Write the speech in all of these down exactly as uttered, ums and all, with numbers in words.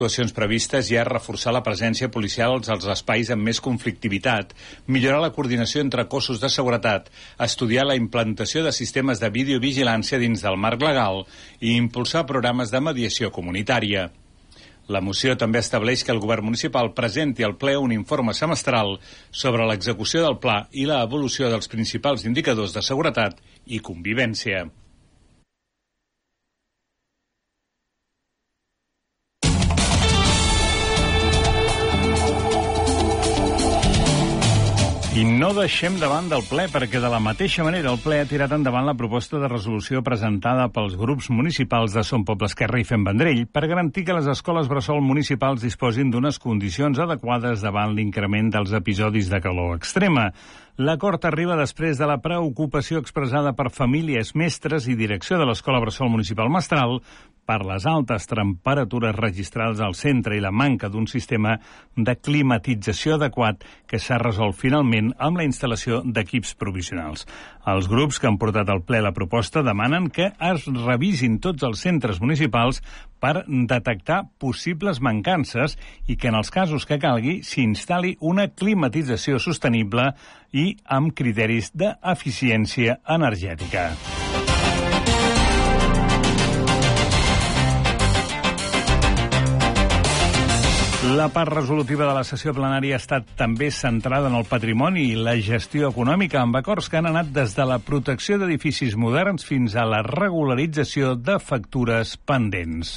Actuacions previstes hi ha reforçar la presència policial als espais amb més conflictivitat, millorar la coordinació entre cossos de seguretat, estudiar la implantació de sistemes de videovigilància dins del marc legal i impulsar programes de mediació comunitària. La moció també estableix que el govern municipal presenti al ple un informe semestral sobre l'execució del pla i l'evolució dels principals indicadors de seguretat i convivència. I no deixem davant del ple, perquè de la mateixa manera el ple ha tirat endavant la proposta de resolució presentada pels grups municipals de Som Poble Esquerra i Fem Vendrell per garantir que les escoles bressol municipals disposin d'unes condicions adequades davant l'increment dels episodis de calor extrema. L'acord arriba després de la preocupació expressada per famílies, mestres i direcció de l'Escola Bressol Municipal Mestral per les altes temperatures registrades al centre i la manca d'un sistema de climatització adequat que s'ha resolt finalment amb la instal·lació d'equips provisionals. Els grups que han portat al ple la proposta demanen que es revisin tots els centres municipals per detectar possibles mancances i que en els casos que calgui s'instal·li una climatització sostenible i amb criteris d'eficiència energètica. La part resolutiva de la sessió plenària ha estat també centrada en el patrimoni i la gestió econòmica, amb acords que han anat des de la protecció d'edificis moderns fins a la regularització de factures pendents.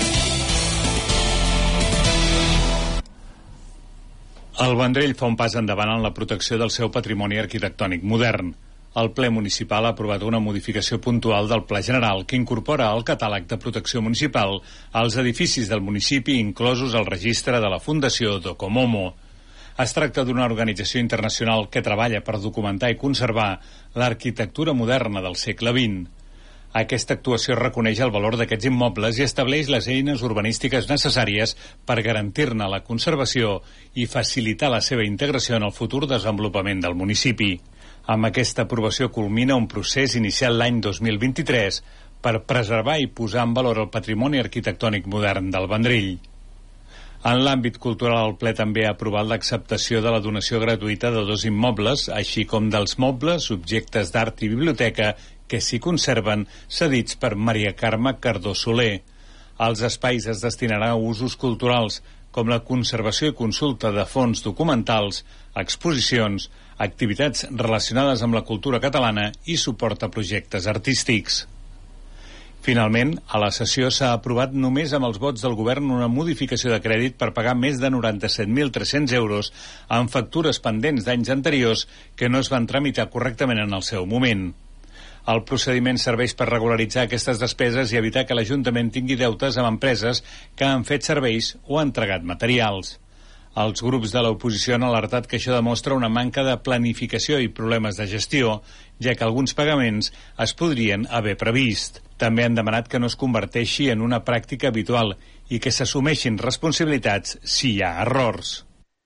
El Vendrell fa un pas endavant en la protecció del seu patrimoni arquitectònic modern. El ple municipal ha aprovat una modificació puntual del Pla General que incorpora al catàleg de protecció municipal els edificis del municipi inclosos al registre de la Fundació Docomomo. Es tracta d'una organització internacional que treballa per documentar i conservar l'arquitectura moderna del segle vint. Aquesta actuació reconeix el valor d'aquests immobles i estableix les eines urbanístiques necessàries per garantir-ne la conservació i facilitar la seva integració en el futur desenvolupament del municipi. Amb aquesta aprovació culmina un procés iniciat l'any dos mil vint-i-tres per preservar i posar en valor el patrimoni arquitectònic modern del Vendrell. En l'àmbit cultural, el ple també ha aprovat l'acceptació de la donació gratuïta de dos immobles, així com dels mobles, objectes d'art i biblioteca que s'hi conserven, cedits per Maria Carme Cardó Soler. Els espais es destinaran a usos culturals, com la conservació i consulta de fons documentals, exposicions, activitats relacionades amb la cultura catalana i suport a projectes artístics. Finalment, a la sessió s'ha aprovat només amb els vots del govern una modificació de crèdit per pagar més de noranta-set mil tres-cents euros en factures pendents d'anys anteriors que no es van tramitar correctament en el seu moment. El procediment serveix per regularitzar aquestes despeses i evitar que l'Ajuntament tingui deutes amb empreses que han fet serveis o han entregat materials. Els grups de l'oposició han alertat que això demostra una manca de planificació i problemes de gestió, ja que alguns pagaments es podrien haver previst. També han demanat que no es converteixi en una pràctica habitual i que s'assumeixin responsabilitats si hi ha errors.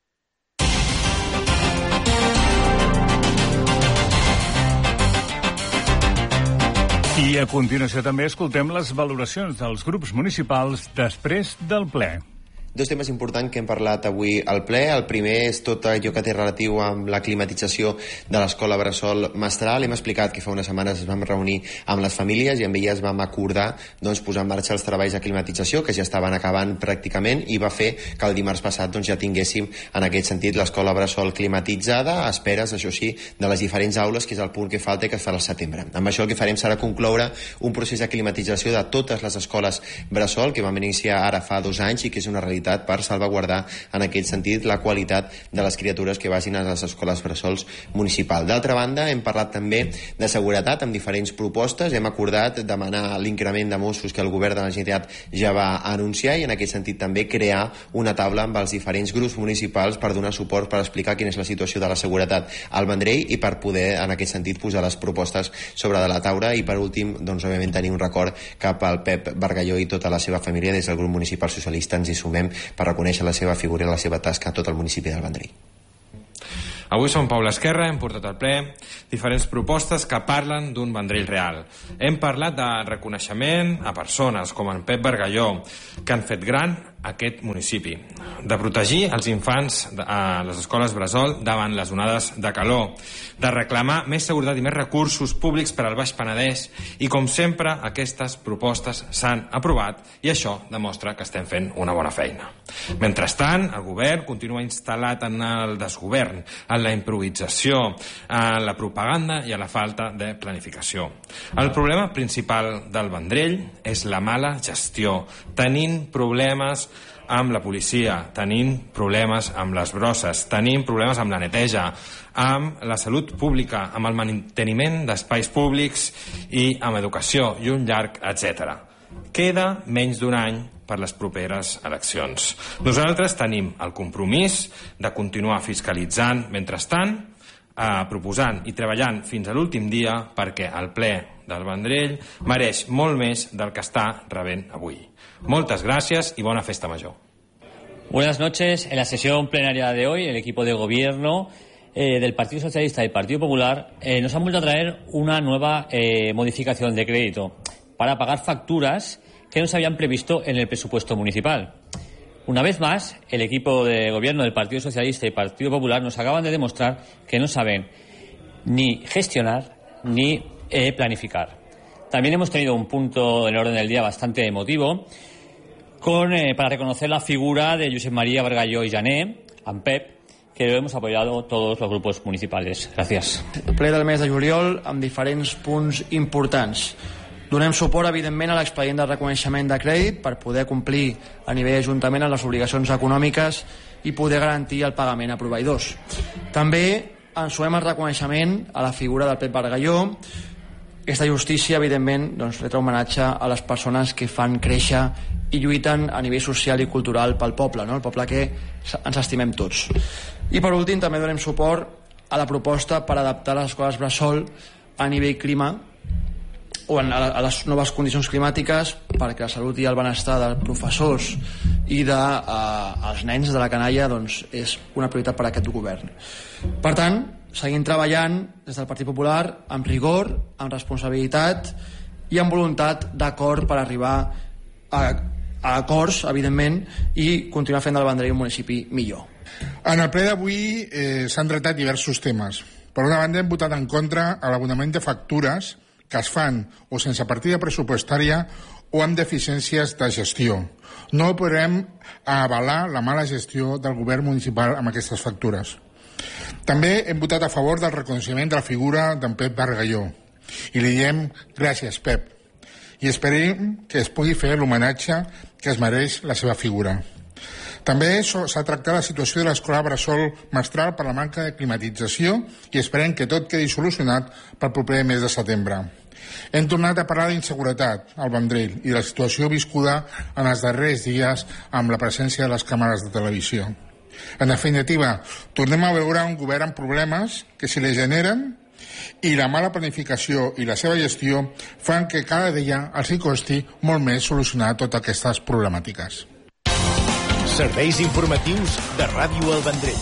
I a continuació també escoltem les valoracions dels grups municipals després del ple. Dos temes importants que hem parlat avui al ple. El primer és tot allò que té relatiu amb la climatització de l'escola Bressol Mestral. Hem explicat que fa unes setmanes es vam reunir amb les famílies i amb elles vam acordar doncs, posar en marxa els treballs de climatització que ja estaven acabant pràcticament i va fer que el dimarts passat doncs, ja tinguéssim en aquest sentit l'escola Bressol climatitzada a esperes, això sí, de les diferents aules, que és el punt que falta i que es farà al setembre. Amb això el que farem serà concloure un procés de climatització de totes les escoles Bressol que vam iniciar ara fa dos anys i que és una realitat per salvaguardar en aquest sentit la qualitat de les criatures que vagin a les escoles bressols municipals. D'altra banda, hem parlat també de seguretat amb diferents propostes. Hem acordat demanar l'increment de Mossos que el govern de la Generalitat ja va anunciar i en aquest sentit també crear una taula amb els diferents grups municipals per donar suport, per explicar quina és la situació de la seguretat al Vendrell i per poder en aquest sentit posar les propostes sobre de la taula i per últim, doncs òbviament tenir un record cap al Pep Bargalló i tota la seva família. Des del grup municipal socialista ens hi sumem per reconèixer la seva figura i la seva tasca a tot el municipi del Vendrell. Avui som Poble Esquerra, hem portat al ple diferents propostes que parlen d'un Vendrell real. Hem parlat de reconeixement a persones com en Pep Bargalló, que han fet gran aquest municipi, de protegir els infants a les escoles bressol davant les onades de calor, de reclamar més seguretat i més recursos públics per al Baix Penedès, i com sempre aquestes propostes s'han aprovat i això demostra que estem fent una bona feina. Mentrestant, el govern continua instal·lat en el desgovern, en la improvisació, en la propaganda i a la falta de planificació. El problema principal del Vendrell és la mala gestió, tenint problemes amb la policia, tenim problemes amb les brosses, tenim problemes amb la neteja, amb la salut pública, amb el manteniment d'espais públics i amb educació i un llarg etcètera. Queda menys d'un any per les properes eleccions. Nosaltres tenim el compromís de continuar fiscalitzant mentrestant, eh, proposant i treballant fins a l'últim dia perquè el ple del Vendrell mereix molt més del que està rebent avui. Muchas gracias y buena festa mayor. Buenas noches. En la sesión plenaria de hoy, el equipo de gobierno eh, del Partido Socialista y del Partido Popular eh, nos han vuelto a traer una nueva eh, modificación de crédito para pagar facturas que no se habían previsto en el presupuesto municipal. Una vez más, el equipo de gobierno del Partido Socialista y del Partido Popular nos acaban de demostrar que no saben ni gestionar ni eh, planificar. También hemos tenido un punto en el orden del día bastante emotivo con, eh, para reconocer la figura de Josep María Bargalló i Jané, en Pep, que lo hemos apoyado todos los grupos municipales. Gracias. Ple del mes de juliol amb diferents punts importants. Donem suport, evidentment, a l'expedient de reconeixement de crèdit per poder complir a nivell ajuntament amb les obligacions econòmiques i poder garantir el pagament a proveïdors. També ens sumem al reconeixement a la figura del Pep Bargalló. Aquesta justícia, evidentment, doncs, retre homenatge a les persones que fan créixer i lluiten a nivell social i cultural pel poble, no? El poble que ens estimem tots. I per últim també donem suport a la proposta per adaptar les escoles bressol a nivell clima o a les noves condicions climàtiques perquè la salut i el benestar dels professors i dels eh, nens de la canalla doncs, és una prioritat per a aquest govern. Per tant, seguim treballant des del Partit Popular amb rigor, amb responsabilitat i amb voluntat d'acord per arribar a, a acords, evidentment, i continuar fent del Vendrell un municipi millor. En el ple d'avui eh, s'han tractat diversos temes. Per una banda, hem votat en contra a l'abonament de factures que es fan o sense partida pressupostària o amb deficiències de gestió. No podrem avalar la mala gestió del govern municipal amb aquestes factures. També hem votat a favor del reconeixement de la figura d'en Pep Bargalló i li diem gràcies, Pep, i esperem que es pugui fer l'homenatge que es mereix la seva figura. També s'ha tractat la situació de l'escola bressol Mestral per la manca de climatització i esperem que tot quedi solucionat pel proper mes de setembre. Hem tornat a parlar d'inseguretat al Vendrell i de la situació viscuda en els darrers dies amb la presència de les càmeres de televisió. En definitiva, tornem a veure un govern amb problemes que se li generen i la mala planificació i la seva gestió fan que cada dia els hi costi molt més solucionar totes aquestes problemàtiques. Serveis informatius de Ràdio El Vendrell.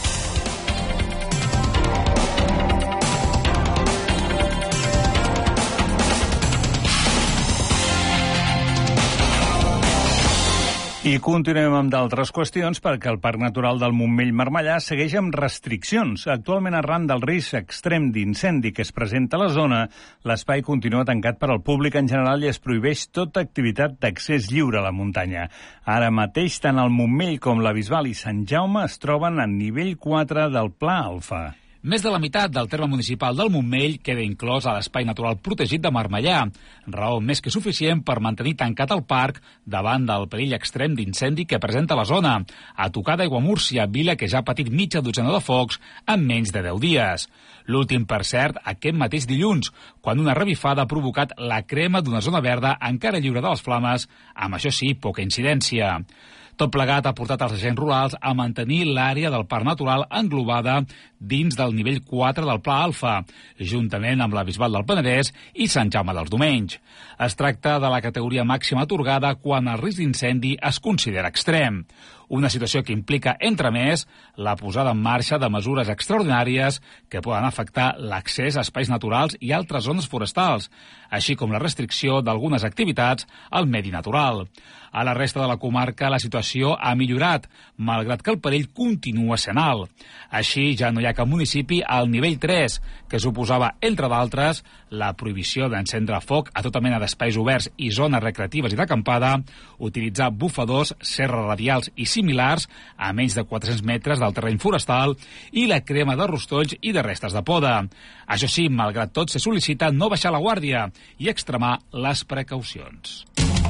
I continuem amb d'altres qüestions perquè el Parc Natural del Montmell-Marmellà segueix amb restriccions. Actualment, arran del risc extrem d'incendi que es presenta a la zona, l'espai continua tancat per al públic en general i es prohibeix tota activitat d'accés lliure a la muntanya. Ara mateix, tant el Montmell com la Bisbal i Sant Jaume es troben en nivell quatre del Pla Alfa. Més de la meitat del terme municipal del Montmell queda inclòs a l'espai natural protegit de Marmellà, raó més que suficient per mantenir tancat el parc davant del perill extrem d'incendi que presenta la zona, a tocar d'Aiguamúrcia, vila que ja ha patit mitja dotzena de focs en menys de deu dies. L'últim, per cert, aquest mateix dilluns, quan una revifada ha provocat la crema d'una zona verda encara lliure de les flames, amb això sí, poca incidència. Tot plegat ha portat els agents rurals a mantenir l'àrea del parc natural englobada dins del nivell quatre del Pla Alfa, juntament amb la Bisbal del Penedès i Sant Jaume dels Domenys. Es tracta de la categoria màxima atorgada quan el risc d'incendi es considera extrem. Una situació que implica, entre més, la posada en marxa de mesures extraordinàries que poden afectar l'accés a espais naturals i altres zones forestals, així com la restricció d'algunes activitats al medi natural. A la resta de la comarca la situació ha millorat, malgrat que el perill continua sent alt. Així ja no hi ha cap municipi al nivell tres, que suposava, entre d'altres, la prohibició d'encendre foc a tota mena d'espais oberts i zones recreatives i d'acampada, utilitzar bufadors, serres radials i similars a menys de quatre-cents metres del terreny forestal i la crema de rostolls i de restes de poda. Això sí, malgrat tot, se sol·licita no baixar la guàrdia i extremar les precaucions.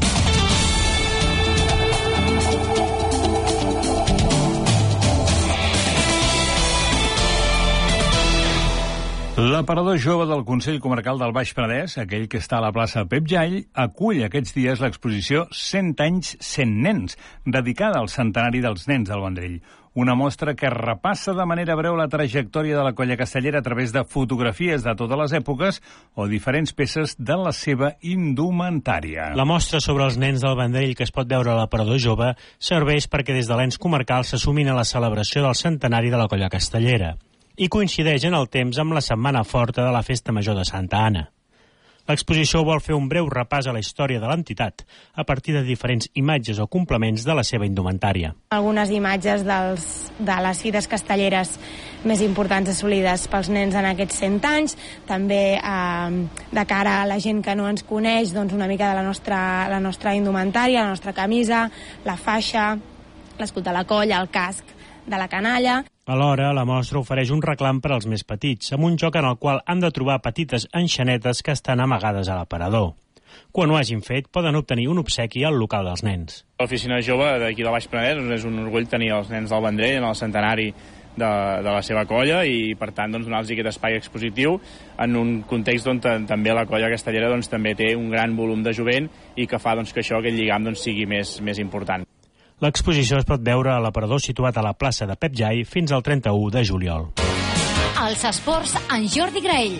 L'aparador jove del Consell Comarcal del Baix Penedès, aquell que està a la plaça Pep Jall, acull aquests dies l'exposició cent anys, cent nens, dedicada al centenari dels nens del Vendrell. Una mostra que repassa de manera breu la trajectòria de la colla castellera a través de fotografies de totes les èpoques o diferents peces de la seva indumentària. La mostra sobre els nens del Vendrell que es pot veure a l'aparador jove serveix perquè des de l'ens comarcal s'assumin a la celebració del centenari de la colla castellera i coincideix en el temps amb la Setmana Forta de la Festa Major de Santa Anna. L'exposició vol fer un breu repàs a la història de l'entitat a partir de diferents imatges o complements de la seva indumentària. Algunes imatges dels, de les fites castelleres més importants assolides pels nens en aquests cent anys, també eh, de cara a la gent que no ens coneix, doncs una mica de la nostra, la nostra indumentària, la nostra camisa, la faixa, l'escut de la colla, el casc de la canalla. Alhora, la mostra ofereix un reclam per als més petits, amb un joc en el qual han de trobar petites enxanetes que estan amagades a l'aparador. Quan ho hagin fet, poden obtenir un obsequi al local dels nens. L'oficina jove d'aquí del Baix Penedès és un orgull tenir els nens del Vendrell en el centenari de, de la seva colla i, per tant, doncs, donar-los aquest espai expositiu en un context on també la colla castellera doncs, també té un gran volum de jovent i que fa doncs, que això, aquest lligam, doncs, sigui més, més important. L'exposició es pot veure a l'aparador situat a la plaça de Pep Jall fins al trenta-u de juliol. Els esports en Jordi Graell.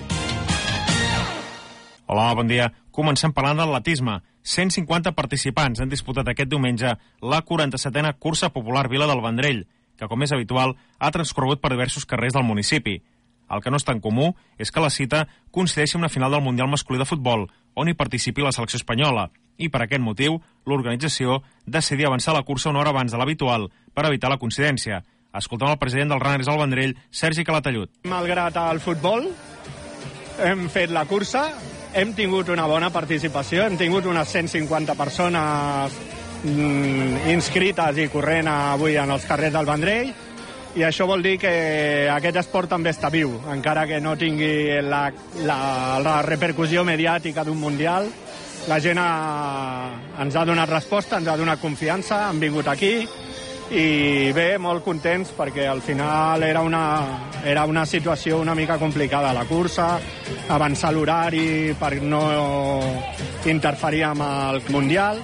Hola, bon dia. Comencem parlant d'atletisme. cent cinquanta participants han disputat aquest diumenge la quaranta-setena cursa popular Vila del Vendrell, que, com és habitual, ha transcorregut per diversos carrers del municipi. El que no és tan comú és que la cita coincideixi amb una final del Mundial masculí de futbol, on hi participi la selecció espanyola, i per aquest motiu l'organització decidí avançar la cursa una hora abans de l'habitual per evitar la coincidència. Escoltem el president del Runners al Vendrell, Sergi Calatallut. Malgrat el futbol, hem fet la cursa, hem tingut una bona participació, hem tingut unes cent cinquanta persones mm, inscrites i corrent avui en els carrers del Vendrell, i això vol dir que aquest esport també està viu, encara que no tingui la, la, la repercussió mediàtica d'un mundial. La gent ha, ens ha donat resposta, ens ha donat confiança, han vingut aquí i bé, molt contents perquè al final era una, era una situació una mica complicada la cursa, avançar l'horari per no interferir amb el Mundial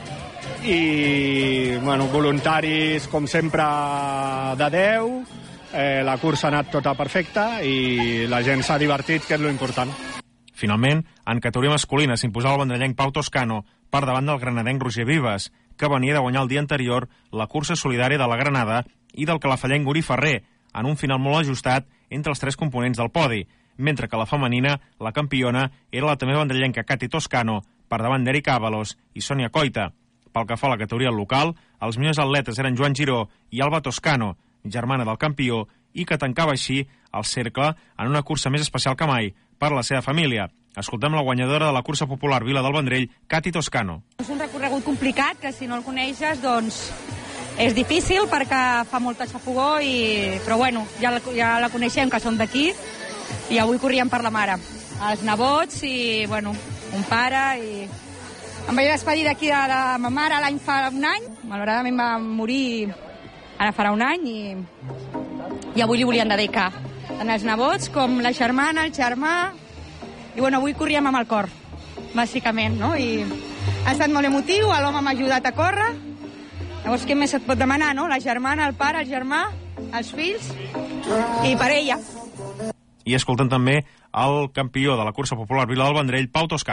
i bueno, voluntaris com sempre de deu, eh, la cursa ha anat tota perfecta i la gent s'ha divertit, que és lo important. Finalment, en categoria masculina s'imposava el vendrellenc Pau Toscano per davant del granadenc Roger Vives, que venia de guanyar el dia anterior la cursa solidària de la Granada i del calafallenc Uri Ferrer, en un final molt ajustat entre els tres components del podi, mentre que la femenina, la campiona, era la també vendrellenca Cati Toscano, per davant d'Eric Ábalos i Sònia Coita. Pel que fa a la categoria local, els millors atletes eren Joan Giró i Alba Toscano, germana del campió, i que tancava així el cercle en una cursa més especial que mai per la seva família. Escoltem la guanyadora de la cursa popular Vila del Vendrell, Cati Toscano. És un recorregut complicat, que si no el coneixes, doncs és difícil perquè fa molta xafogó, i... però bueno, ja la, ja la coneixem, que som d'aquí, i avui corríem per la mare. Els nebots i, bueno, un pare i... Em vaig despedir d'aquí de, de ma mare l'any fa un any, malauradament va morir ara farà un any, i, i avui li volien dedicar tant els nebots com la germana, el germà, i bueno, avui corríem amb el cor, bàsicament, no? I ha estat molt emotiu, l'home m'ha ajudat a córrer, llavors què més et pot demanar, no? La germana, el pare, el germà, els fills, i per ella. I escoltem també el campió de la cursa popular Vila del Vendrell, Pau Toscano.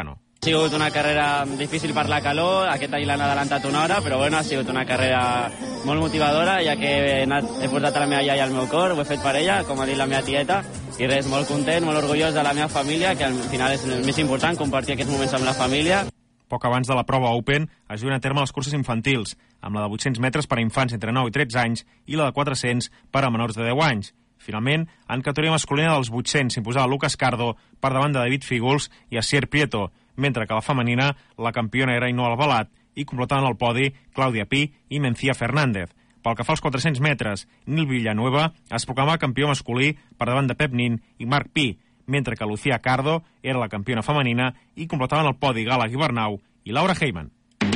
Ha sigut una carrera difícil per la calor, aquest any l'han adelantat una hora, però bueno, ha sigut una carrera molt motivadora, ja que he, anat, he portat a la meva iaia al meu cor, ho he fet per ella, com ha dit la meva tieta, i res, molt content, molt orgullós de la meva família, que al final és el més important, compartir aquests moments amb la família. Poc abans de la prova Open es duen a terme les curses infantils, amb la de vuit-cents metres per a infants entre nou i tretze anys i la de quatre-cents per a menors de deu anys. Finalment, en categoria masculina dels vuit-cents s'imposava Lucas Cardo per davant de David Fígols i Asier Prieto, mentre que a la femenina la campiona era Ainhoa Albalat i completaven el podi Clàudia Pi i Mencía Fernández. Pel que fa als quatre-cents metres, Nil Villanueva es proclamava campió masculí per davant de Pep Nin i Marc Pi, mentre que Lucía Cardo era la campiona femenina i completaven el podi Gala Guibernau i Laura Heyman.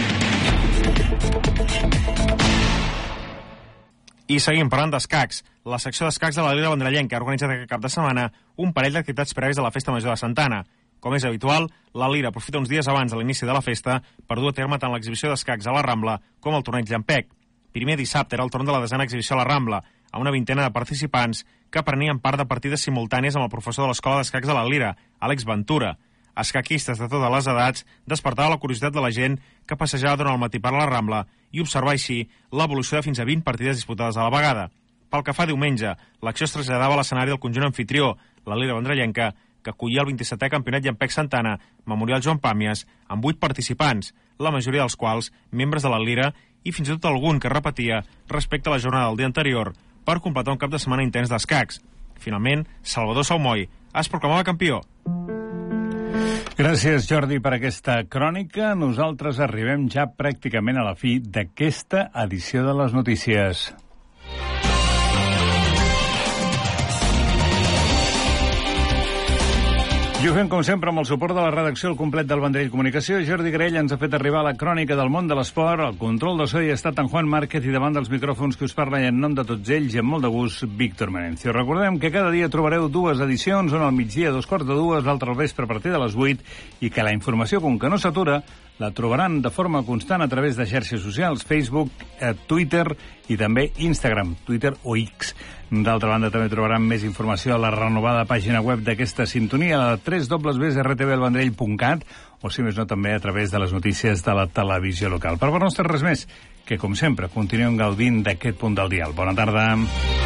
I seguim parlant d'escacs. La secció d'escacs de la Lira Vendrellenca ha organitzat aquest cap de setmana un parell d'activitats prèvies a la Festa Major de Santana. Com és habitual, la Lira aprofita uns dies abans de l'inici de la festa per dur a terme tant l'exhibició d'escacs a la Rambla com el torneig Llampec. Primer dissabte era el torn de la desena exhibició a la Rambla, a una vintena de participants que prenien part de partides simultànies amb el professor de l'Escola d'Escacs de la Lira, Àlex Ventura. Escaquistes de totes les edats despertava la curiositat de la gent que passejava durant el matí per la Rambla i observar així l'evolució de fins a vint partides disputades a la vegada. Pel que fa diumenge, l'acció es traslladava a l'escenari del conjunt anfitrió, la Lira Vendrellenca, que acollia el vint-i-setè Campionat Llampec Santana, Memorial Joan Pàmies, amb vuit participants, la majoria dels quals membres de la Lira i fins i tot algun que repetia respecte a la jornada del dia anterior per completar un cap de setmana intens d'escacs. Finalment, Salvador Saumoy es proclamava campió. Gràcies, Jordi, per aquesta crònica. Nosaltres arribem ja pràcticament a la fi d'aquesta edició de les notícies. I ho fem, com sempre, amb el suport de la redacció al complet del Vendrell Comunicació. Jordi Graell ens ha fet arribar la crònica del món de l'esport. El control de so hi ha estat en Juan Márquez i davant dels micròfons que us parla i en nom de tots ells i amb molt de gust, Víctor Merencio. Recordem que cada dia trobareu dues edicions, una al migdia a dos quarts de dues, l'altra al vespre a partir de les vuit, i que la informació, com que no s'atura, la trobaran de forma constant a través de xarxes socials, Facebook, Twitter i també Instagram, Twitter o X. D'altra banda, també trobaran més informació a la renovada pàgina web d'aquesta sintonia, a w w w punt r t v el vendrell punt cat, o si més no també a través de les notícies de la televisió local. Per part nostra, res més, que com sempre continuem gaudint d'aquest punt del dial. Bona tarda.